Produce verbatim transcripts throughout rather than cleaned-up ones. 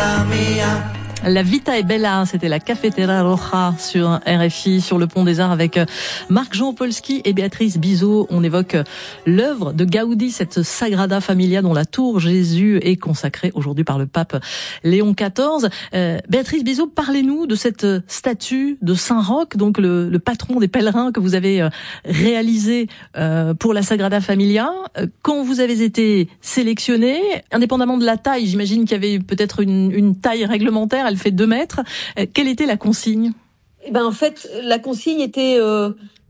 Sagrada Mia. La Vita è Bella, c'était la Cafetera Roja sur R F I, sur le Pont des Arts avec Marc-Jean Polski et Béatrice Bizot. On évoque l'œuvre de Gaudi, cette Sagrada Familia dont la tour Jésus est consacrée aujourd'hui par le pape Léon quatorze. Euh, Béatrice Bizot, parlez-nous de cette statue de Saint-Roch, donc le, le patron des pèlerins que vous avez réalisé euh, pour la Sagrada Familia. Quand vous avez été sélectionné, indépendamment de la taille, j'imagine qu'il y avait peut-être une, une taille réglementaire, elle fait deux mètres. Quelle était la consigne ? Eh ben, en fait, la consigne était euh,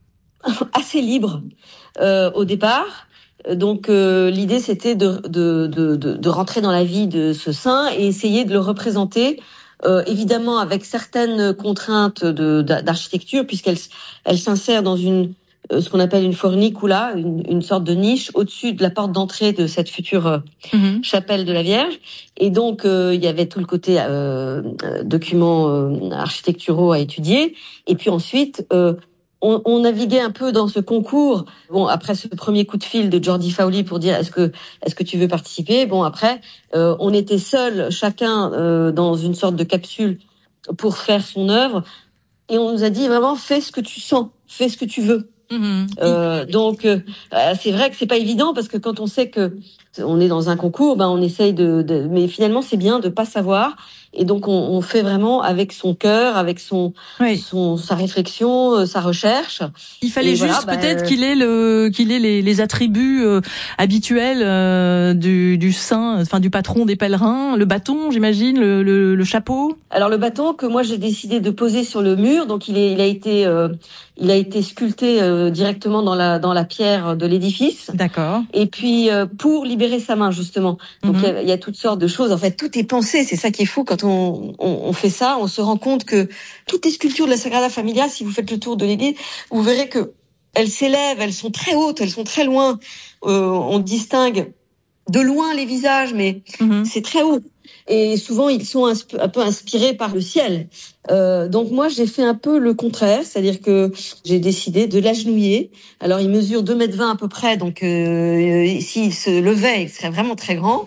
assez libre euh, au départ. Donc, euh, l'idée, c'était de, de, de, de, de rentrer dans la vie de ce saint et essayer de le représenter, euh, évidemment avec certaines contraintes de, d'architecture, puisqu'elle elle s'insère dans une ce qu'on appelle une fornicula, une, une sorte de niche au-dessus de la porte d'entrée de cette future euh, mmh. chapelle de la Vierge. Et donc, euh, il y avait tout le côté euh, documents euh, architecturaux à étudier. Et puis ensuite, euh, on, on naviguait un peu dans ce concours. Bon, après ce premier coup de fil de Jordi Fowley pour dire est-ce que est-ce que tu veux participer. Bon, après, euh, on était seuls, chacun euh, dans une sorte de capsule pour faire son œuvre. Et on nous a dit vraiment fais ce que tu sens, fais ce que tu veux. Mmh. Euh, donc euh, c'est vrai que c'est pas évident parce que quand on sait que on est dans un concours, ben on essaye de, de mais finalement c'est bien de pas savoir et donc on, on fait vraiment avec son cœur, avec son, oui. son sa réflexion, sa recherche. Il fallait et juste voilà, peut-être ben, qu'il ait le qu'il ait les, les attributs euh, habituels euh, du du saint, enfin du patron des pèlerins, le bâton, j'imagine, le, le, le chapeau. Alors le bâton que moi j'ai décidé de poser sur le mur, donc il est il a été euh, il a été sculpté euh, directement dans la dans la pierre de l'édifice. D'accord. Et puis euh, pour libérer sa main justement. Donc mm-hmm. il y, y a toutes sortes de choses. En fait, tout est pensé. C'est ça qui est fou quand on, on on fait ça. On se rend compte que toutes les sculptures de la Sagrada Familia, si vous faites le tour de l'église, vous verrez que elles s'élèvent, elles sont très hautes, elles sont très loin. Euh, on distingue de loin les visages, mais mm-hmm. c'est très haut. Et souvent, ils sont un peu inspirés par le ciel. Euh, donc moi, j'ai fait un peu le contraire, c'est-à-dire que j'ai décidé de l'agenouiller. Alors, il mesure deux mètres vingt à peu près, donc euh, s'il se levait, il serait vraiment très grand.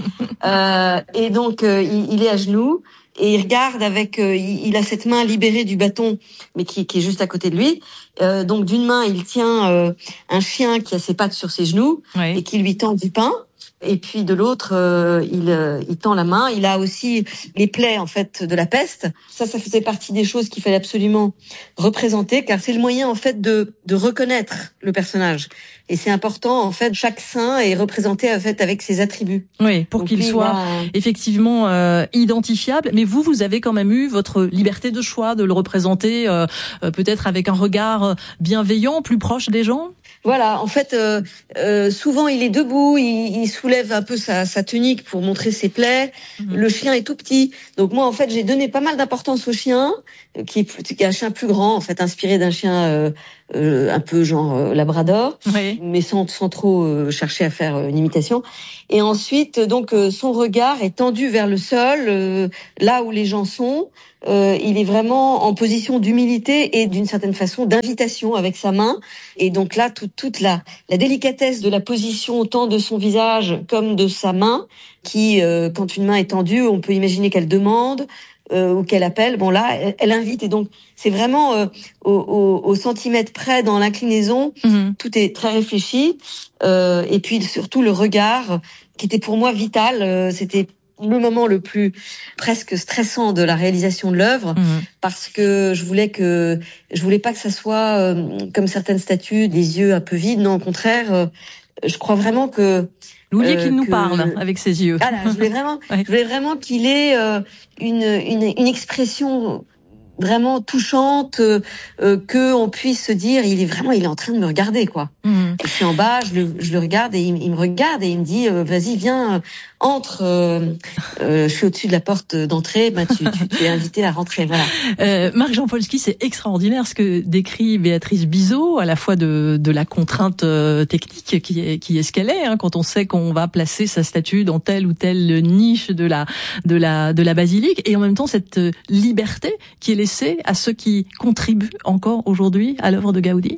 euh, et donc, euh, il, il est à genoux et il regarde avec... Euh, il, il a cette main libérée du bâton, mais qui, qui est juste à côté de lui. Euh, donc, d'une main, il tient euh, un chien qui a ses pattes sur ses genoux oui. et qui lui tend du pain. Et puis de l'autre, euh, il, euh, il tend la main. Il a aussi les plaies en fait de la peste. Ça, ça faisait partie des choses qu'il fallait absolument représenter, car c'est le moyen en fait de, de reconnaître le personnage. Et c'est important en fait. Chaque saint est représenté en fait avec ses attributs. Oui, pour Donc, qu'il soit a... effectivement euh, identifiable. Mais vous, vous avez quand même eu votre liberté de choix de le représenter, euh, euh, peut-être avec un regard bienveillant, plus proche des gens. Voilà, en fait, euh, euh, souvent il est debout, il, il soulève un peu sa, sa tunique pour montrer ses plaies. Mmh. Le chien est tout petit, donc moi en fait j'ai donné pas mal d'importance au chien, qui est, plus, qui est un chien plus grand, en fait inspiré d'un chien euh, euh, un peu genre euh, labrador, oui. mais sans, sans trop euh, chercher à faire euh, une imitation. Et ensuite, donc euh, son regard est tendu vers le sol, euh, là où les gens sont. Euh, il est vraiment en position d'humilité et d'une certaine façon d'invitation avec sa main. Et donc là, tout, toute la, la délicatesse de la position, autant de son visage comme de sa main, qui, euh, quand une main est tendue, on peut imaginer qu'elle demande euh, ou qu'elle appelle. Bon là, elle, elle invite. Et donc, c'est vraiment euh, au, au, au centimètre près dans l'inclinaison. Mmh. Tout est très réfléchi. Euh, et puis surtout le regard, qui était pour moi vital. Euh, c'était le moment le plus presque stressant de la réalisation de l'œuvre, mmh. parce que je voulais que je voulais pas que ça soit euh, comme certaines statues, des yeux un peu vides. Non, au contraire, euh, je crois vraiment que vous vouliez euh, qu'il nous que... parle avec ses yeux. Voilà, je voulais vraiment, ouais. je voulais vraiment qu'il ait euh, une, une une expression vraiment touchante, euh, euh, que on puisse se dire il est vraiment il est en train de me regarder quoi. Mmh. Et puis en bas je le je le regarde et il, il me regarde et il me dit euh, vas-y viens entre euh, euh, je suis au-dessus de la porte d'entrée, bah tu tu, tu es invité à rentrer voilà. Euh, Marc-Jean Polski, c'est extraordinaire ce que décrit Béatrice Bizot, à la fois de de la contrainte euh, technique qui est qui est ce qu'elle est hein, quand on sait qu'on va placer sa statue dans telle ou telle niche de la de la de la basilique, et en même temps cette liberté qui est laissée à ceux qui contribuent encore aujourd'hui à l'œuvre de Gaudi.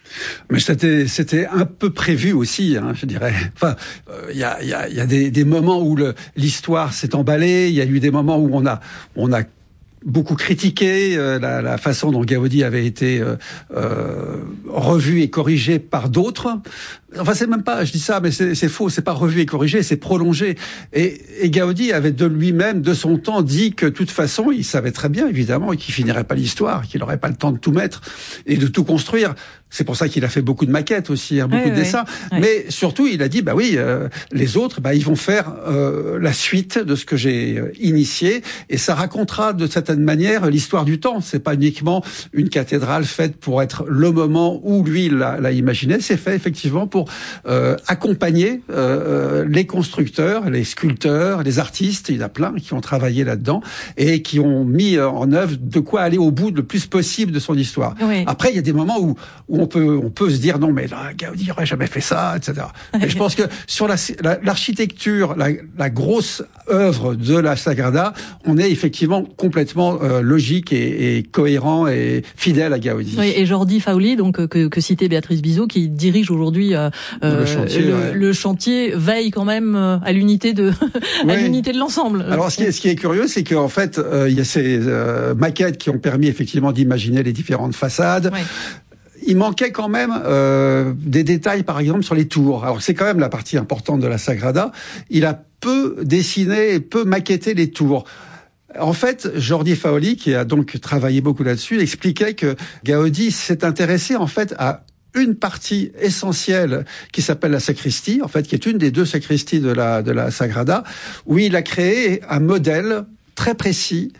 Mais c'était c'était un peu prévu aussi, hein, je dirais. Enfin, il euh, y a il y a il y a des des moments où le, l'histoire s'est emballée. Il y a eu des moments où on a on a beaucoup critiqué euh, la, la façon dont Gaudi avait été euh, euh, revu et corrigé par d'autres. Enfin, c'est même pas, je dis ça, mais c'est, c'est faux. C'est pas revu et corrigé, c'est prolongé. Et, et Gaudi avait de lui-même, de son temps, dit que de toute façon, il savait très bien, évidemment, qu'il finirait pas l'histoire, qu'il n'aurait pas le temps de tout mettre et de tout construire. C'est pour ça qu'il a fait beaucoup de maquettes aussi, hein, beaucoup oui, de oui, dessins. Oui. Mais surtout, il a dit, bah oui, euh, les autres, bah ils vont faire euh, la suite de ce que j'ai euh, initié, et ça racontera de certaine manière l'histoire du temps. C'est pas uniquement une cathédrale faite pour être le moment où lui l'a, l'a imaginé. C'est fait effectivement pour euh, accompagner euh, les constructeurs, les sculpteurs, les artistes. Il y en a plein qui ont travaillé là-dedans et qui ont mis en œuvre de quoi aller au bout le plus possible de son histoire. Oui. Après, il y a des moments où, où on peut on peut se dire non mais là Gaudi n'aurait jamais fait ça, et cetera. Mais je pense que sur la, la l'architecture, la, la grosse œuvre de la Sagrada, on est effectivement complètement euh, logique et, et cohérent et fidèle à Gaudi. Oui, et Jordi Fauli, donc que, que citait Béatrice Bizot, qui dirige aujourd'hui euh, le, chantier, le, ouais. le chantier, veille quand même à l'unité de à oui. l'unité de l'ensemble. Alors ce qui est ce qui est curieux, c'est qu'en fait euh, il y a ces euh, maquettes qui ont permis effectivement d'imaginer les différentes façades. Oui. Il manquait quand même euh, des détails, par exemple, sur les tours. Alors, c'est quand même la partie importante de la Sagrada. Il a peu dessiné et peu maquetté les tours. En fait, Jordi Fauli, qui a donc travaillé beaucoup là-dessus, expliquait que Gaudi s'est intéressé, en fait, à une partie essentielle qui s'appelle la sacristie, en fait, qui est une des deux sacristies de la, de la Sagrada, où il a créé un modèle très précis,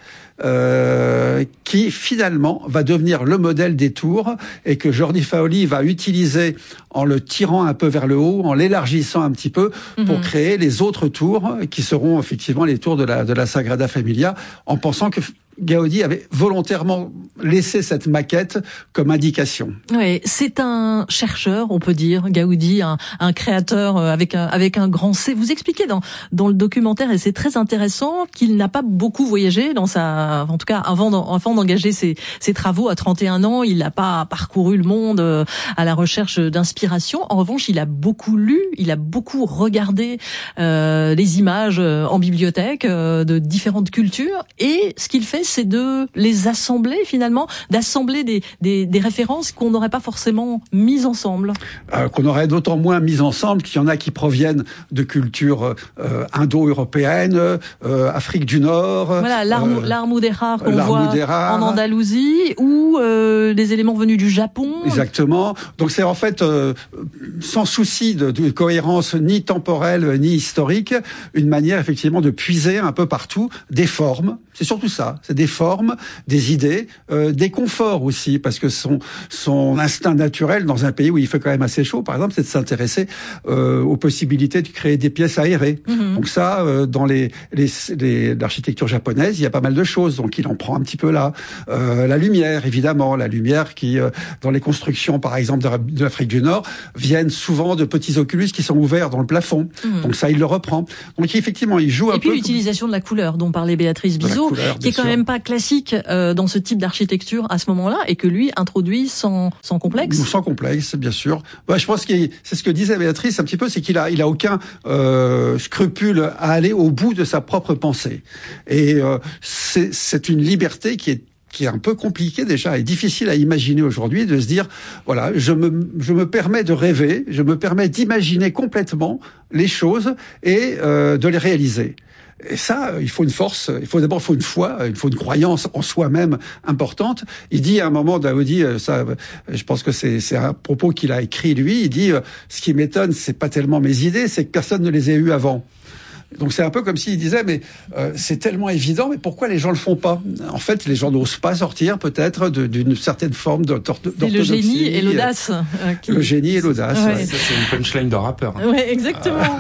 Euh, qui finalement va devenir le modèle des tours et que Jordi Fauli va utiliser en le tirant un peu vers le haut, en l'élargissant un petit peu mm-hmm. pour créer les autres tours qui seront effectivement les tours de la de la Sagrada Familia, en pensant que Gaudi avait volontairement laissé cette maquette comme indication. Oui, c'est un chercheur, on peut dire, Gaudi, un, un créateur avec un, avec un grand C. Vous expliquez dans, dans le documentaire, et c'est très intéressant, qu'il n'a pas beaucoup voyagé dans sa, en tout cas, avant, avant d'engager ses, ses travaux à trente et un ans, il n'a pas parcouru le monde à la recherche d'inspiration. En revanche, il a beaucoup lu, il a beaucoup regardé euh, les images en bibliothèque euh, de différentes cultures, et ce qu'il fait, c'est de les assembler finalement, d'assembler des, des, des références qu'on n'aurait pas forcément mises ensemble. Euh, qu'on aurait d'autant moins mises ensemble qu'il y en a qui proviennent de cultures euh, indo-européennes, euh, Afrique du Nord. Voilà, l'arme, euh, l'art mudéjar qu'on l'art voit mudéjar. En Andalousie, ou euh, des éléments venus du Japon. Exactement. Donc c'est en fait, euh, sans souci de, de cohérence ni temporelle ni historique, une manière effectivement de puiser un peu partout des formes. C'est surtout ça. C'est des formes, des idées, euh, des conforts aussi, parce que son son instinct naturel dans un pays où il fait quand même assez chaud, par exemple, c'est de s'intéresser euh, aux possibilités de créer des pièces aérées. Mm-hmm. Donc ça, euh, dans les, les les l'architecture japonaise, il y a pas mal de choses. Donc il en prend un petit peu là. Euh, la lumière, évidemment, la lumière qui, euh, dans les constructions, par exemple, de, de l'Afrique du Nord, viennent souvent de petits oculus qui sont ouverts dans le plafond. Mm-hmm. Donc ça, il le reprend. Donc effectivement, il joue un peu. Et puis l'utilisation de la couleur dont parlait Béatrice Bizot, couleur, qui est quand sûr. même pas classique euh, dans ce type d'architecture à ce moment-là, et que lui introduit sans sans complexe. Sans complexe, bien sûr. Ouais, je pense que c'est ce que disait Béatrice un petit peu, c'est qu'il a il a aucun euh, scrupule à aller au bout de sa propre pensée. Et euh, c'est c'est une liberté qui est qui est un peu compliqué déjà et difficile à imaginer aujourd'hui, de se dire, voilà, je me, je me permets de rêver, je me permets d'imaginer complètement les choses et euh, de les réaliser. Et ça, il faut une force, il faut d'abord il faut une foi, il faut une croyance en soi-même importante. Il dit à un moment, Gaudi, ça, je pense que c'est, c'est un propos qu'il a écrit lui, il dit, ce qui m'étonne, c'est pas tellement mes idées, c'est que personne ne les ait eues avant. Donc c'est un peu comme s'il disait, mais euh, c'est tellement évident, mais pourquoi les gens le font pas? En fait, les gens n'osent pas sortir peut-être de, d'une certaine forme d'orthodoxie. C'est le génie et l'audace. Euh, qui... Le génie et l'audace. Ouais. Ouais. Ça, c'est une punchline de rappeur. Hein. Oui, exactement.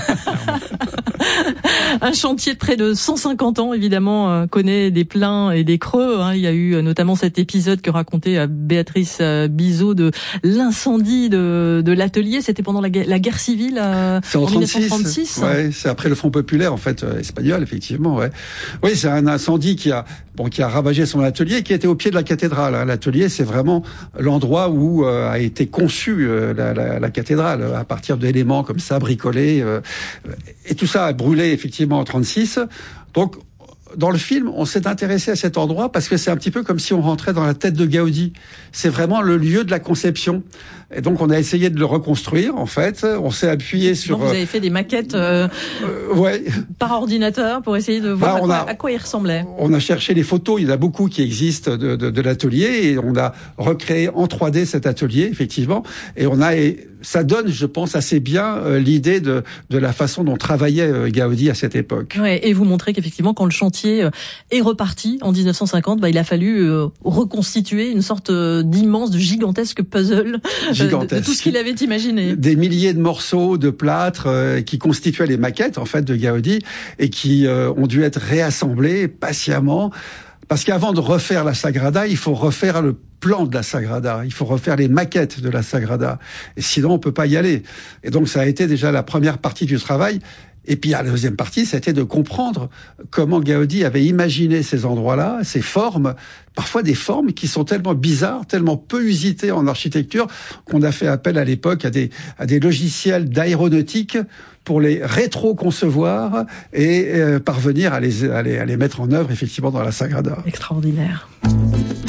Un chantier de près de cent cinquante ans, évidemment, euh, connaît des pleins et des creux. Hein. Il y a eu euh, notamment cet épisode que racontait euh, Béatrice euh, Bizot de l'incendie de, de l'atelier. C'était pendant la, la guerre civile euh, c'est en, en dix-neuf cent trente-six. Ouais, c'est après le Front populaire, en fait, euh, espagnol, effectivement. Ouais. Oui, c'est un incendie qui a, bon, qui a ravagé son atelier, qui était au pied de la cathédrale. Hein. L'atelier, c'est vraiment l'endroit où euh, a été conçue euh, la, la, la cathédrale, à partir d'éléments comme ça, bricolés. Euh, et tout ça a brûlé, effectivement, en trente-six. Donc, dans le film, on s'est intéressé à cet endroit parce que c'est un petit peu comme si on rentrait dans la tête de Gaudi. C'est vraiment le lieu de la conception. Et donc, on a essayé de le reconstruire, en fait. On s'est appuyé sur... Donc, vous avez fait des maquettes euh, euh, ouais. par ordinateur pour essayer de voir bah, à, quoi, a, à quoi il ressemblait. On a cherché les photos. Il y en a beaucoup qui existent de, de, de l'atelier et on a recréé en trois D cet atelier, effectivement. Et on a... Et ça donne, je pense, assez bien euh, l'idée de, de la façon dont travaillait euh, Gaudi à cette époque. Ouais, et vous montrez qu'effectivement, quand le chantier euh, est reparti en dix-neuf cent cinquante, bah, il a fallu euh, reconstituer une sorte euh, d'immense, de gigantesque puzzle euh, de, de tout ce qu'il avait imaginé. Des milliers de morceaux de plâtre euh, qui constituaient les maquettes, en fait, de Gaudi et qui euh, ont dû être réassemblés patiemment. Parce qu'avant de refaire la Sagrada, il faut refaire le plan de la Sagrada, il faut refaire les maquettes de la Sagrada. Et sinon, on peut pas y aller. Et donc, ça a été déjà la première partie du travail. Et puis, la deuxième partie, ça a été de comprendre comment Gaudi avait imaginé ces endroits-là, ces formes, parfois des formes qui sont tellement bizarres, tellement peu usitées en architecture, qu'on a fait appel à l'époque à des, à des logiciels d'aéronautique pour les rétro-concevoir et euh, parvenir à les, à, les, à les mettre en œuvre, effectivement, dans la Sagrada. Extraordinaire.